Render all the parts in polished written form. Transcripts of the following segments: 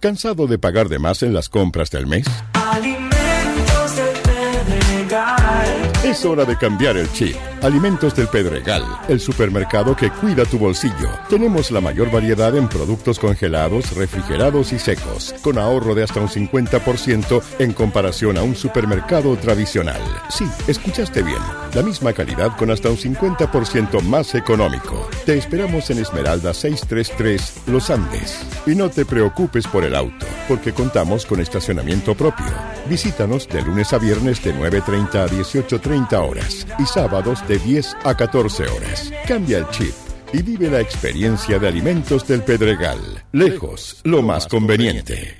¿Cansado de pagar de más en las compras del mes? Alimentos del Pedregal. Es hora de cambiar el chip. Alimentos del Pedregal, el supermercado que cuida tu bolsillo. Tenemos la mayor variedad en productos congelados, refrigerados y secos, con ahorro de hasta un 50% en comparación a un supermercado tradicional. Sí, escuchaste bien. La misma calidad con hasta un 50% más económico. Te esperamos en Esmeralda 633, Los Andes. Y no te preocupes por el auto, porque contamos con estacionamiento propio. Visítanos de lunes a viernes de 9:30 a 18:30 horas y sábados de 10 a 14 horas. Cambia el chip y vive la experiencia de Alimentos del Pedregal. Lejos, lo más conveniente.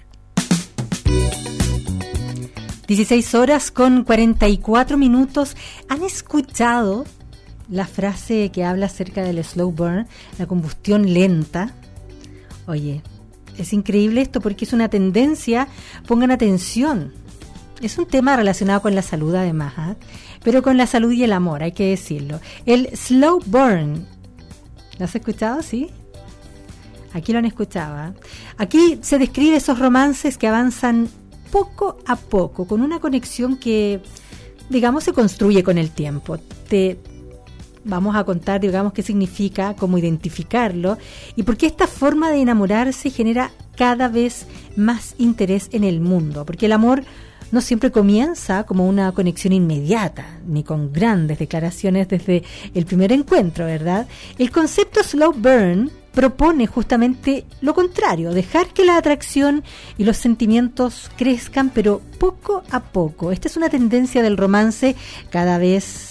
16 horas con 44 minutos. ¿Han escuchado la frase que habla acerca del slow burn, la combustión lenta? Oye, es increíble esto porque es una tendencia, pongan atención. Es un tema relacionado con la salud además, ¿eh? Pero con la salud y el amor, hay que decirlo. El slow burn, ¿lo has escuchado? ¿Sí? Aquí lo han escuchado, ¿eh? Aquí se describe esos romances que avanzan poco a poco, con una conexión que, digamos, se construye con el tiempo. Te vamos a contar, digamos, qué significa, cómo identificarlo y por qué esta forma de enamorarse genera cada vez más interés en el mundo. Porque el amor no siempre comienza como una conexión inmediata, ni con grandes declaraciones desde el primer encuentro, ¿verdad? El concepto slow burn propone justamente lo contrario, dejar que la atracción y los sentimientos crezcan, pero poco a poco. Esta es una tendencia del romance cada vez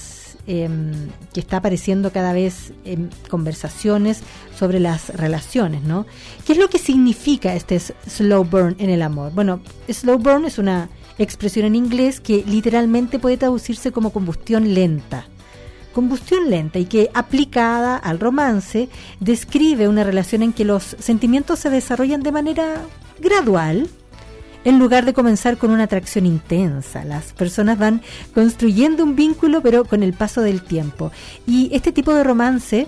que está apareciendo cada vez en conversaciones sobre las relaciones, ¿no? ¿Qué es lo que significa este slow burn en el amor? Bueno, slow burn es una expresión en inglés que literalmente puede traducirse como combustión lenta. Combustión lenta y que aplicada al romance describe una relación en que los sentimientos se desarrollan de manera gradual en lugar de comenzar con una atracción intensa. Las personas van construyendo un vínculo pero con el paso del tiempo. Y este tipo de romance,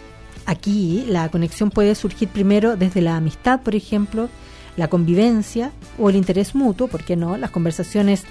aquí la conexión puede surgir primero desde la amistad, por ejemplo, la convivencia o el interés mutuo, ¿por qué no? Las conversaciones,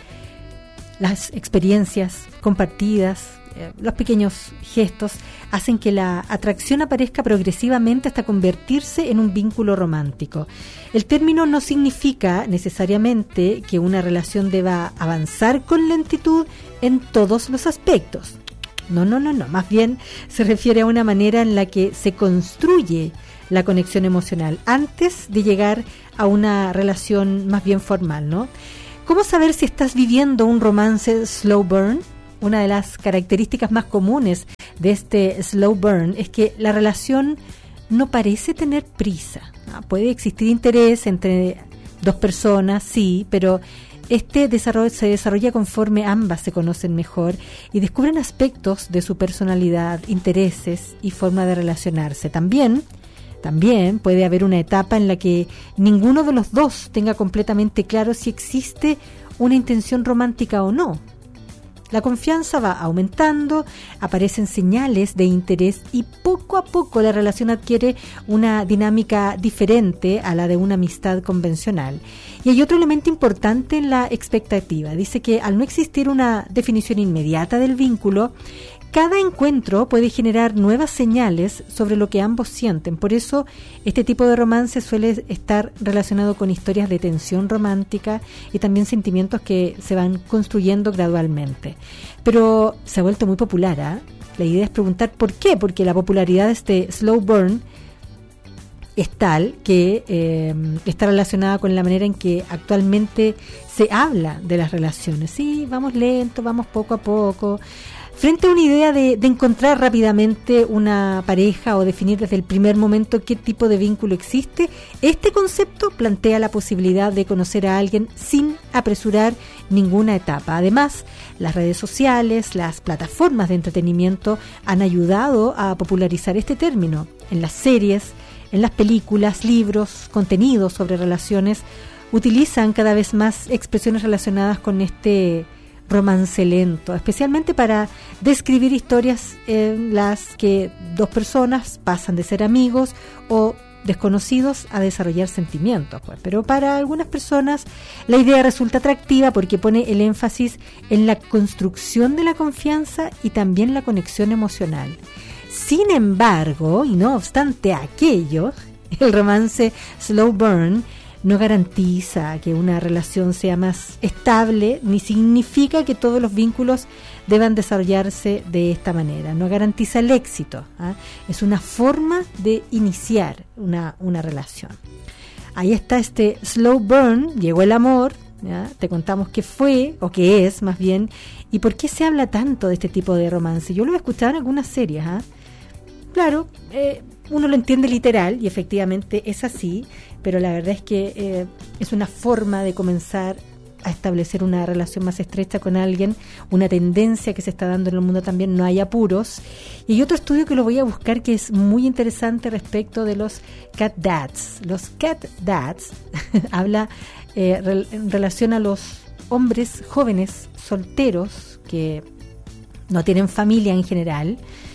las experiencias compartidas, los pequeños gestos hacen que la atracción aparezca progresivamente hasta convertirse en un vínculo romántico. El término no significa necesariamente que una relación deba avanzar con lentitud en todos los aspectos. No. Más bien se refiere a una manera en la que se construye la conexión emocional antes de llegar a una relación más bien formal, ¿no? ¿Cómo saber si estás viviendo un romance slow burn? Una de las características más comunes de este slow burn es que la relación no parece tener prisa, ¿no? Puede existir interés entre dos personas, sí, pero este desarrollo se desarrolla conforme ambas se conocen mejor y descubren aspectos de su personalidad, intereses y forma de relacionarse. También puede haber una etapa en la que ninguno de los dos tenga completamente claro si existe una intención romántica o no. La confianza va aumentando, aparecen señales de interés y poco a poco la relación adquiere una dinámica diferente a la de una amistad convencional. Y hay otro elemento importante en la expectativa. Dice que al no existir una definición inmediata del vínculo, cada encuentro puede generar nuevas señales sobre lo que ambos sienten. Por eso, este tipo de romance suele estar relacionado con historias de tensión romántica y también sentimientos que se van construyendo gradualmente. Pero se ha vuelto muy popular, ¿eh? La idea es preguntar por qué, porque la popularidad de este slow burn es tal que está relacionada con la manera en que actualmente se habla de las relaciones. Sí, vamos lento, vamos poco a poco. Frente a una idea de encontrar rápidamente una pareja o definir desde el primer momento qué tipo de vínculo existe, este concepto plantea la posibilidad de conocer a alguien sin apresurar ninguna etapa. Además, las redes sociales, las plataformas de entretenimiento han ayudado a popularizar este término. En las series, en las películas, libros, contenidos sobre relaciones, utilizan cada vez más expresiones relacionadas con este romance lento, especialmente para describir historias en las que dos personas pasan de ser amigos o desconocidos a desarrollar sentimientos, pues. Pero para algunas personas la idea resulta atractiva porque pone el énfasis en la construcción de la confianza y también la conexión emocional. Sin embargo, y no obstante aquello, el romance slow burn no garantiza que una relación sea más estable, ni significa que todos los vínculos deban desarrollarse de esta manera. No garantiza el éxito, ¿eh? Es una forma de iniciar una relación. Ahí está este slow burn, llegó el amor, ¿ya? Te contamos qué fue, o qué es más bien, y por qué se habla tanto de este tipo de romance. Yo lo he escuchado en algunas series, ¿eh? Claro, uno lo entiende literal y efectivamente es así, pero la verdad es que es una forma de comenzar a establecer una relación más estrecha con alguien, una tendencia que se está dando en el mundo también, no hay apuros. Y hay otro estudio que lo voy a buscar que es muy interesante respecto de los cat dads. Los cat dads habla en relación a los hombres jóvenes solteros que no tienen familia en general,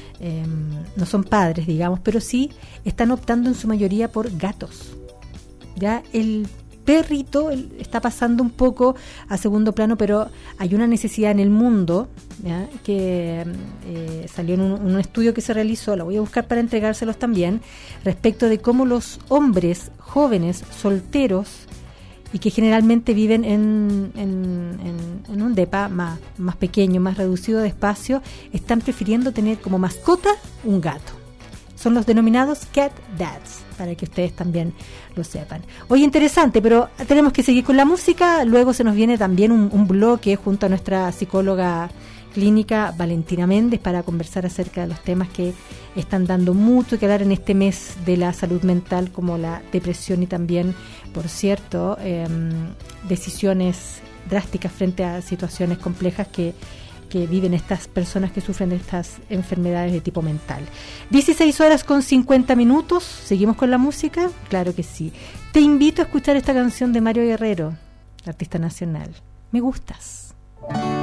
no son padres, digamos, pero sí están optando en su mayoría por gatos. Ya el perrito está pasando un poco a segundo plano, pero hay una necesidad en el mundo, ¿ya? Que salió en un estudio que se realizó, lo voy a buscar para entregárselos también, respecto de cómo los hombres jóvenes solteros y que generalmente viven en un depa más pequeño, más reducido de espacio, están prefiriendo tener como mascota un gato. Son los denominados cat dads, para que ustedes también lo sepan. Oye, interesante, pero tenemos que seguir con la música. Luego se nos viene también un bloque junto a nuestra psicóloga clínica Valentina Méndez para conversar acerca de los temas que están dando mucho que hablar en este mes de la salud mental, como la depresión y también, por cierto, decisiones drásticas frente a situaciones complejas que viven estas personas que sufren de estas enfermedades de tipo mental. 16:50. ¿Seguimos con la música? Claro que sí. Te invito a escuchar esta canción de Mario Guerrero, artista nacional. Me gustas.